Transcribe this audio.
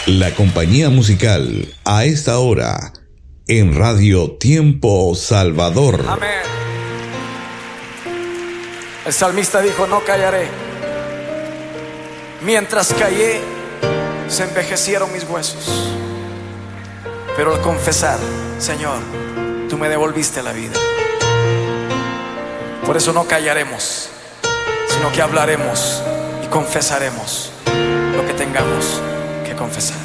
La compañía musical a esta hora en Radio Tiempo Salvador. Amén. El salmista dijo: no callaré. Mientras callé, se envejecieron mis huesos. Pero al confesar: Señor, tú me devolviste la vida. Por eso no callaremos, sino que hablaremos y confesaremos lo que tengamos que confesar.